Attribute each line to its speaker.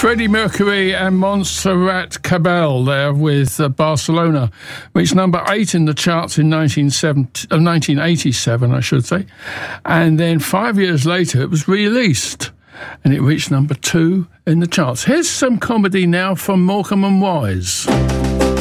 Speaker 1: Freddie Mercury and Montserrat Cabell there with Barcelona, reached number 8 in the charts in 1987, I should say. And then 5 years later, it was released and it reached number 2 in the charts. Here's some comedy now from Morecambe and Wise.